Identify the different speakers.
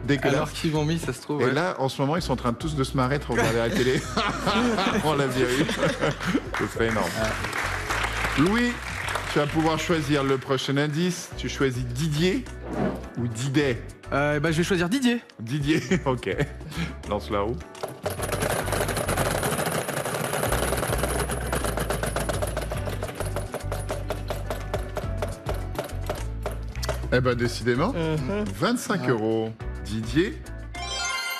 Speaker 1: dégueulasse.
Speaker 2: Alors qu'ils m'ont mis, ça se trouve.
Speaker 1: Et
Speaker 2: Ouais.
Speaker 1: là, en ce moment, ils sont en train de tous de se marrer, de regarder la télé. On l'a bien eu. Ce serait énorme. Louis, tu vas pouvoir choisir le prochain indice. Tu choisis Didier ou Didet?
Speaker 2: Je vais choisir Didier.
Speaker 1: Didier, ok. Lance la roue. Eh ben décidément, 25 €. Didier,